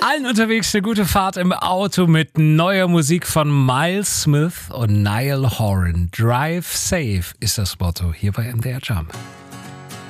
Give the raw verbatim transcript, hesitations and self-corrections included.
Allen unterwegs eine gute Fahrt im Auto mit neuer Musik von Miles Smith und Niall Horan. Drive safe ist das Motto hier bei M D R Jump.